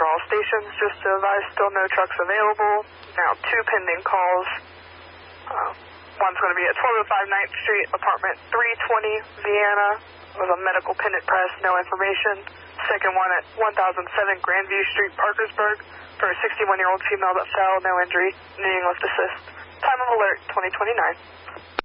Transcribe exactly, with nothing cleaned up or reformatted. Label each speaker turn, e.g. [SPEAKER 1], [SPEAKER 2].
[SPEAKER 1] all stations. Just to advise, still no trucks available. Now two pending calls. Uh, one's going to be at twelve oh five ninth Street, apartment three twenty, Vienna, with a medical pendant press, no information. Second one at one thousand seven Grandview Street, Parkersburg, for a sixty-one-year-old female that fell, no injury, needing lift assist. Time of alert, twenty twenty-nine.